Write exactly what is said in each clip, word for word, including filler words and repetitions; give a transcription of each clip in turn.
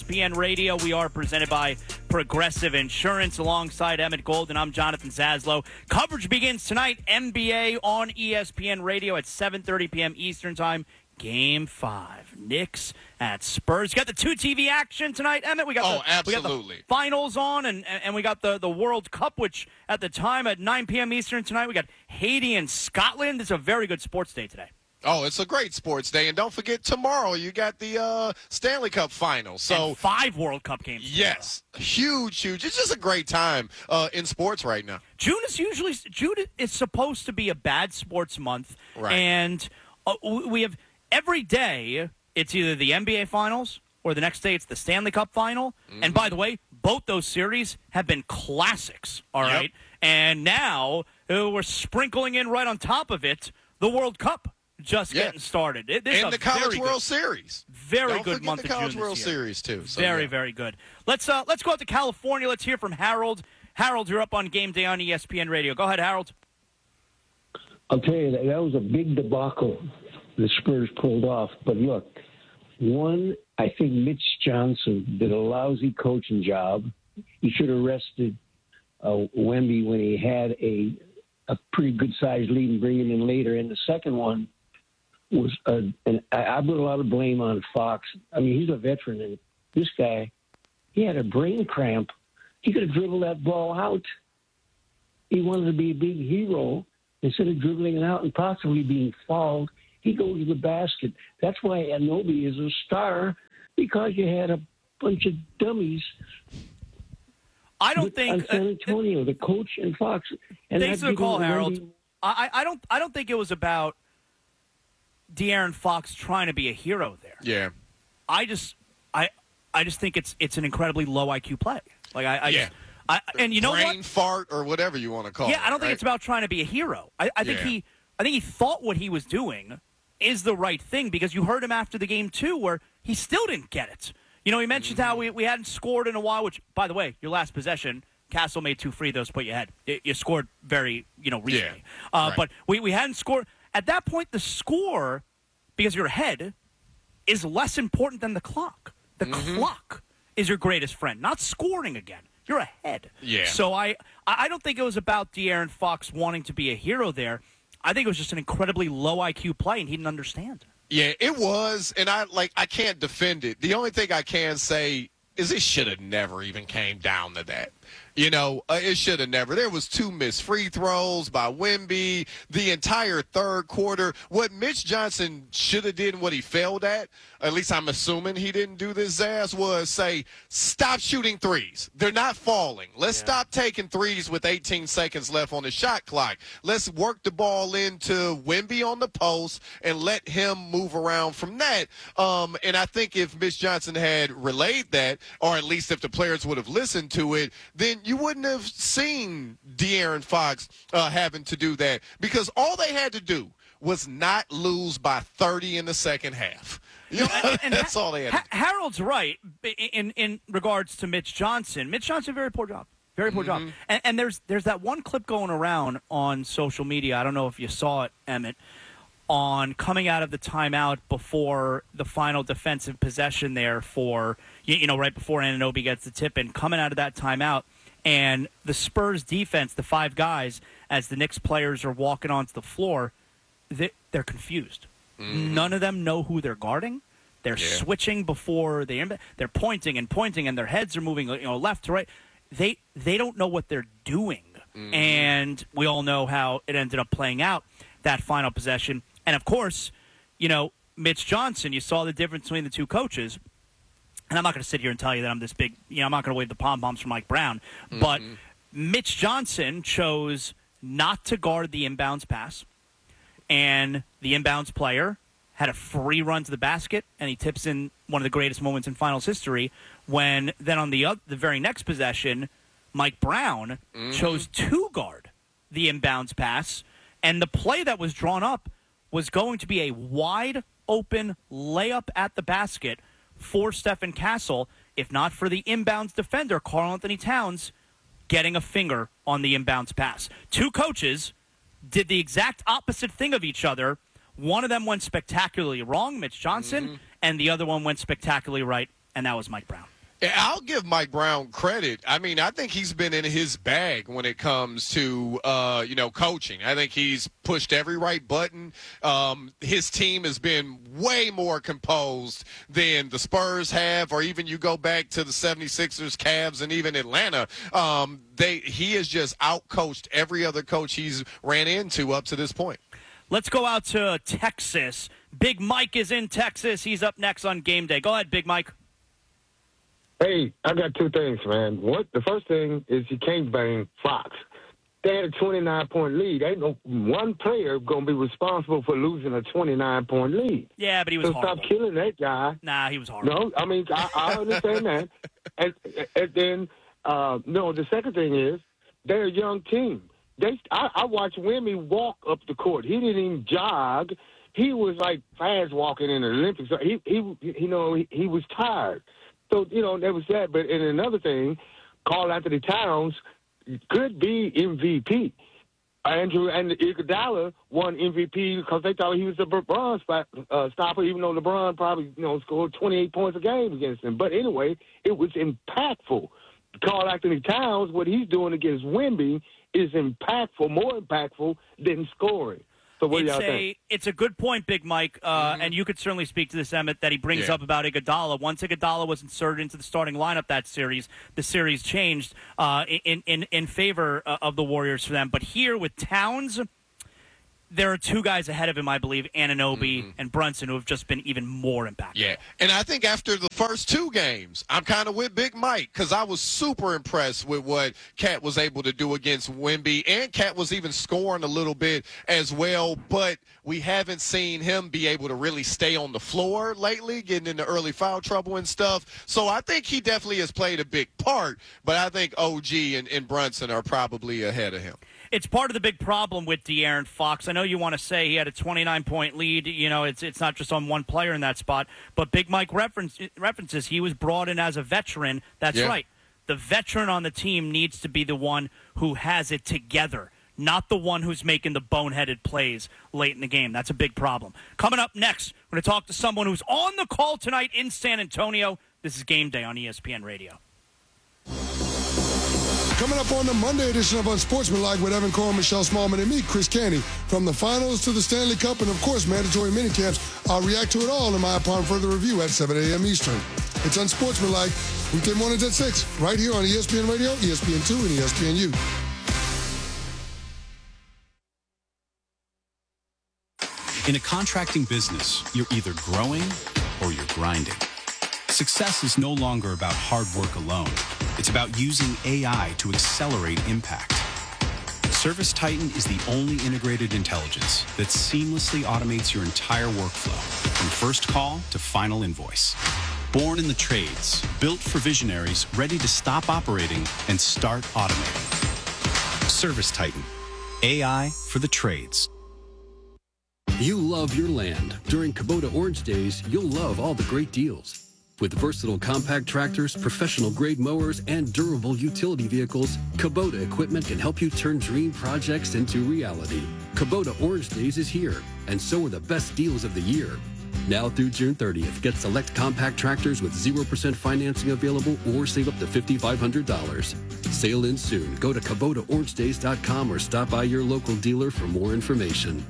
P N Radio. We are presented by Progressive Insurance. Alongside Emmett Golden, I'm Jonathan Zaslow. Coverage begins tonight, N B A on E S P N Radio at seven thirty p.m. Eastern Time. Game five, Knicks at Spurs. You got the two T V action tonight, Emmett. We got oh, the, absolutely. We got the finals on, and, and we got the, the World Cup, which at the time at nine p.m. Eastern tonight, we got Haiti and Scotland. It's a very good sports day today. Oh, it's a great sports day. And don't forget, tomorrow you got the uh, Stanley Cup final. So and five World Cup games. Yes. Tomorrow. Huge, huge. It's just a great time uh, in sports right now. June is usually June is supposed to be a bad sports month. Right. And uh, we have every day it's either the N B A finals or the next day it's the Stanley Cup final. Mm-hmm. And by the way, both those series have been classics. All yep. right. And now uh, we're sprinkling in right on top of it the World Cup. Just yeah. getting started. It, and the College World good, Series. Very Don't good month the of College June World this year. Series, too. So, very, yeah. very good. Let's uh, let's go out to California. Let's hear from Harold. Harold, you're up on Game Day on E S P N Radio. Go ahead, Harold. I'll tell you, that, that was a big debacle the Spurs pulled off. But look, one, I think Mitch Johnson did a lousy coaching job. He should have rested uh, Wemby when he had a, a pretty good-sized lead and bring him in later. And the second one, was uh, and I, I put a lot of blame on Fox. I mean, he's a veteran, and this guy, he had a brain cramp. He could have dribbled that ball out. He wanted to be a big hero. Instead of dribbling it out and possibly being fouled, he goes to the basket. That's why Anunoby is a star, because you had a bunch of dummies. I don't with, think on San Antonio, uh, the coach and Fox. And thanks for the call, Harold. I, I don't I don't think it was about De'Aaron Fox trying to be a hero there. Yeah. I just I I just think it's it's an incredibly low I Q play. Like I, I yeah. just I and you know Brain what? Brain fart or whatever you want to call yeah, it. Yeah, I don't think right? it's about trying to be a hero. I, I think yeah. he I think he thought what he was doing is the right thing, because you heard him after the game too where he still didn't get it. You know, he mentioned mm-hmm. how we, we hadn't scored in a while, which, by the way, your last possession, Castle made two free throws, put you ahead. You scored very, you know, recently. Yeah, uh, right. But we, we hadn't scored. At that point, the score, because you're ahead, is less important than the clock. The mm-hmm. clock is your greatest friend, not scoring again. You're ahead. Yeah. So I, I don't think it was about De'Aaron Fox wanting to be a hero there. I think it was just an incredibly low I Q play, and he didn't understand. Yeah, it was, and I like I can't defend it. The only thing I can say is it should have never even came down to that. You know, uh, it should have never. There was two missed free throws by Wemby the entire third quarter. What Mitch Johnson should have did and what he failed at, at least I'm assuming he didn't do this, Zaz, was say, stop shooting threes. They're not falling. Let's yeah. stop taking threes with eighteen seconds left on the shot clock. Let's work the ball into Wemby on the post and let him move around from that. Um, and I think if Mitch Johnson had relayed that, or at least if the players would have listened to it, then you wouldn't have seen De'Aaron Fox uh, having to do that, because all they had to do was not lose by thirty in the second half. You know, and, and that's ha- all they had to do. Harold's right in, in regards to Mitch Johnson. Mitch Johnson, very poor job. Very poor mm-hmm. job. And, and there's there's that one clip going around on social media. I don't know if you saw it, Emmett, on coming out of the timeout before the final defensive possession there for, you know, right before Anunoby gets the tip in, coming out of that timeout. And the Spurs defense, the five guys, as the Knicks players are walking onto the floor, they, they're confused. Mm-hmm. None of them know who they're guarding. They're yeah. switching before they they're pointing and pointing, and their heads are moving, you know, left to right. They they don't know what they're doing, mm-hmm. and we all know how it ended up playing out, that final possession. And of course, you know, Mitch Johnson. You saw the difference between the two coaches. And I'm not going to sit here and tell you that I'm this big, you know, I'm not going to wave the pom-poms for Mike Brown. Mm-hmm. But Mitch Johnson chose not to guard the inbounds pass. And the inbounds player had a free run to the basket, and he tips in one of the greatest moments in finals history when then on the other, the very next possession, Mike Brown mm-hmm. chose to guard the inbounds pass. And the play that was drawn up was going to be a wide-open layup at the basket for Stephen Castle, if not for the inbounds defender, Karl-Anthony Towns, getting a finger on the inbounds pass. Two coaches did the exact opposite thing of each other. One of them went spectacularly wrong, Mitch Johnson, mm-hmm. and the other one went spectacularly right, and that was Mike Brown. I'll give Mike Brown credit. I mean, I think he's been in his bag when it comes to, uh, you know, coaching. I think he's pushed every right button. Um, his team has been way more composed than the Spurs have, or even you go back to the seventy-sixers, Cavs, and even Atlanta. Um, they he has just out-coached every other coach he's ran into up to this point. Let's go out to Texas. Big Mike is in Texas. He's up next on Game Day. Go ahead, Big Mike. Hey, I got two things, man. What the first thing is you can't blame Fox. They had a twenty-nine point lead. Ain't no one player going to be responsible for losing a twenty-nine point lead. Yeah, but he was so horrible. Stop killing that guy. Nah, he was horrible. No, I mean, I, I understand that. And, and then, uh, no, the second thing is they're a young team. They, I, I watched Wemby walk up the court. He didn't even jog. He was like fast walking in the Olympics. He, he, you know, he, he was tired. So, you know, there was that. But and another thing, Karl Anthony Towns could be M V P. Andrew and Iguodala won M V P because they thought he was a LeBron spot, uh, stopper, even though LeBron probably, you know, scored twenty-eight points a game against him. But anyway, it was impactful. Karl Anthony Towns, what he's doing against Wemby is impactful, more impactful than scoring. So what it's do y'all a think? it's a good point, Big Mike, uh, Mm-hmm. and you could certainly speak to this, Emmett, that he brings Yeah. up about Iguodala. Once Iguodala was inserted into the starting lineup that series, the series changed uh, in in in favor uh, of the Warriors for them. But here with Towns, there are two guys ahead of him, I believe, Anunoby Mm-hmm. and Brunson, who have just been even more impactful. Yeah, and I think after the first two games, I'm kind of with Big Mike because I was super impressed with what Cat was able to do against Wemby, and Cat was even scoring a little bit as well, but we haven't seen him be able to really stay on the floor lately, getting into early foul trouble and stuff. So I think he definitely has played a big part, but I think O G and, and Brunson are probably ahead of him. It's part of the big problem with De'Aaron Fox. I know you want to say he had a twenty-nine point lead. You know, it's it's not just on one player in that spot. But Big Mike reference, references he was brought in as a veteran. That's Yeah. right. The veteran on the team needs to be the one who has it together, not the one who's making the boneheaded plays late in the game. That's a big problem. Coming up next, we're going to talk to someone who's on the call tonight in San Antonio. This is Game Day on E S P N Radio. Coming up on the Monday edition of Unsportsmanlike with Evan Cohen, Michelle Smallman, and me, Chris Canty. From the finals to the Stanley Cup and, of course, mandatory minicamps, I'll react to it all in my upon further review at seven a.m. Eastern. It's Unsportsmanlike, weekday mornings at six, right here on E S P N Radio, E S P N two, and E S P N U. In a contracting business, you're either growing or you're grinding. Success is no longer about hard work alone. It's about using A I to accelerate impact. ServiceTitan is the only integrated intelligence that seamlessly automates your entire workflow, from first call to final invoice. Born in the trades, built for visionaries ready to stop operating and start automating. ServiceTitan, A I for the trades. You love your land. During Kubota Orange Days, you'll love all the great deals. With versatile compact tractors, professional-grade mowers, and durable utility vehicles, Kubota equipment can help you turn dream projects into reality. Kubota Orange Days is here, and so are the best deals of the year. Now through June thirtieth, get select compact tractors with zero percent financing available or save up to five thousand five hundred dollars. Sale ends soon. Go to Kubota Orange Days dot com or stop by your local dealer for more information.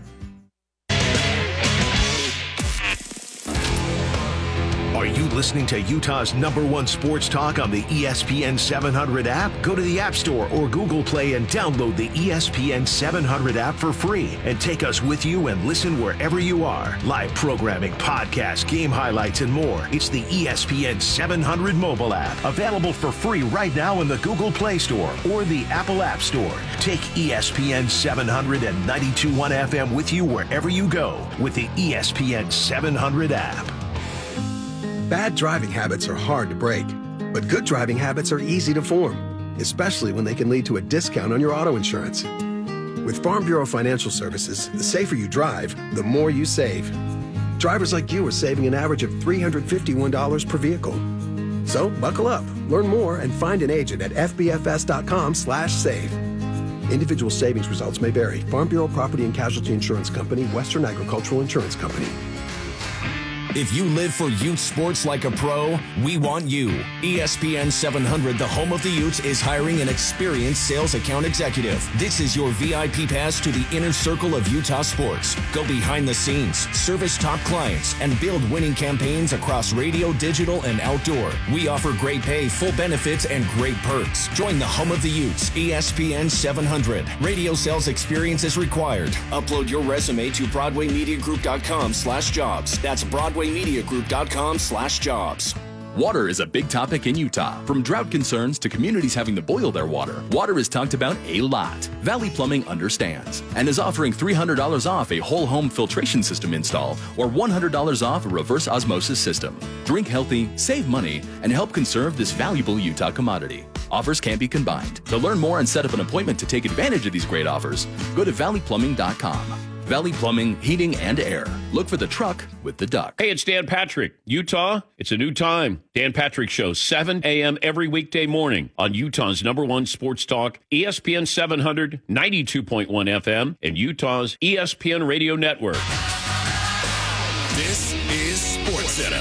Are you listening to Utah's number one sports talk on the E S P N seven hundred app? Go to the App Store or Google Play and download the E S P N seven hundred app for free and take us with you and listen wherever you are. Live programming, podcasts, game highlights, and more. It's the E S P N seven hundred mobile app, available for free right now in the Google Play Store or the Apple App Store. Take E S P N seven hundred and ninety-two point one F M with you wherever you go with the E S P N seven hundred app. Bad driving habits are hard to break, but good driving habits are easy to form, especially when they can lead to a discount on your auto insurance. With Farm Bureau Financial Services, the safer you drive, the more you save. Drivers like you are saving an average of three hundred fifty-one dollars per vehicle. So buckle up, learn more, and find an agent at f b f s dot com slash save. Individual savings results may vary. Farm Bureau Property and Casualty Insurance Company, Western Agricultural Insurance Company. If you live for Ute sports like a pro, we want you. E S P N seven hundred, the home of the Utes, is hiring an experienced sales account executive. This is your V I P pass to the inner circle of Utah sports. Go behind the scenes, service top clients, and build winning campaigns across radio, digital, and outdoor. We offer great pay, full benefits, and great perks. Join the home of the Utes, E S P N seven hundred. Radio sales experience is required. Upload your resume to broadway media group dot com slash jobs. That's broadway media group dot com slash jobs. Water is a big topic in Utah. From drought concerns to communities having to boil their water, water is talked about a lot. Valley Plumbing understands and is offering three hundred dollars off a whole home filtration system install or one hundred dollars off a reverse osmosis system. Drink healthy, save money, and help conserve this valuable Utah commodity. Offers can be combined. To learn more and set up an appointment to take advantage of these great offers, go to valley plumbing dot com. Valley Plumbing, Heating, and Air. Look for the truck with the duck. Hey, it's Dan Patrick. Utah, it's a new time. Dan Patrick Show, seven a.m. every weekday morning on Utah's number one sports talk, E S P N seven hundred, ninety-two point one F M, and Utah's E S P N Radio Network. This is SportsCenter.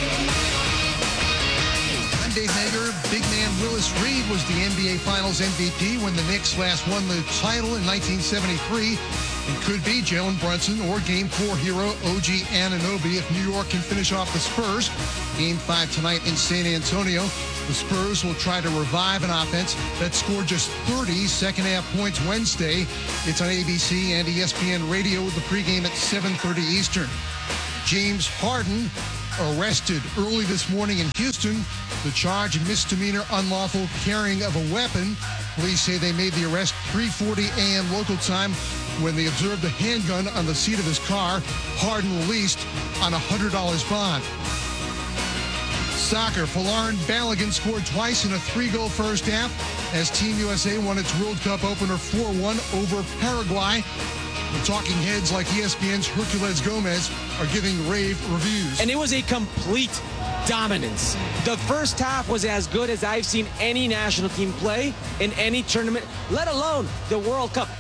I'm Dave Nager. Big man Willis Reed was the N B A Finals M V P when the Knicks last won the title in nineteen seventy-three. It could be Jalen Brunson or Game four hero O G Anunoby if New York can finish off the Spurs. Game five tonight in San Antonio. The Spurs will try to revive an offense that scored just thirty second-half points Wednesday. It's on A B C and E S P N Radio with the pregame at seven thirty Eastern. James Harden arrested early this morning in Houston. The charge of misdemeanor unlawful carrying of a weapon. Police say they made the arrest three forty a.m. local time when they observed a handgun on the seat of his car. Harden released on a one hundred dollars bond. Soccer, Folarin Balogun scored twice in a three-goal first half as Team U S A won its World Cup opener four one over Paraguay. The talking heads like E S P N's Herculez Gomez are giving rave reviews. And it was a complete dominance. The first half was as good as I've seen any national team play in any tournament, let alone the World Cup.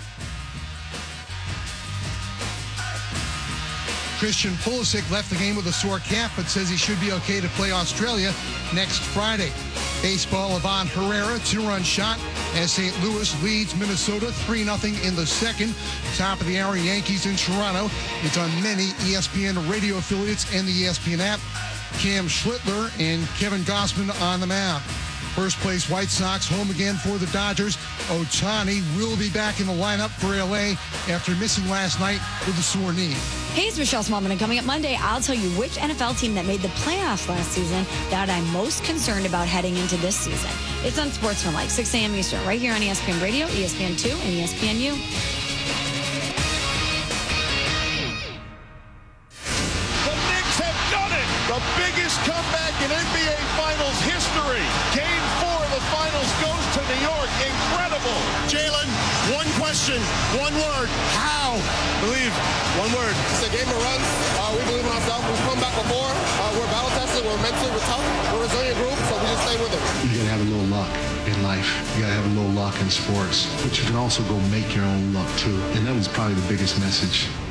Christian Pulisic left the game with a sore calf, but says he should be okay to play Australia next Friday. Baseball, Ivan Herrera, two-run shot as Saint Louis leads Minnesota three nothing in the second. Top of the hour, Yankees in Toronto. It's on many E S P N radio affiliates and the E S P N app. Cam Schlittler and Kevin Gausman on the mound. First place White Sox home again for the Dodgers. Ohtani will be back in the lineup for L A after missing last night with a sore knee. Hey, it's Michelle Smallman, and coming up Monday, I'll tell you which N F L team that made the playoffs last season that I'm most concerned about heading into this season. It's on Sportsmanlike, six a.m. Eastern, right here on E S P N Radio, E S P N two, and E S P N U. The Knicks have done it! The biggest comeback in N B A Finals history. Game four of the Finals goes to New York. Incredible. Jalen, one question, one word. How? Believe. One word. It's a game of runs. Uh, we believe in ourselves. We've come back before. Uh, we're battle tested. We're mentally, we're tough. We're a resilient group, so we just stay with it. You gotta have a little luck in life. You gotta have a little luck in sports. But you can also go make your own luck too. And that was probably the biggest message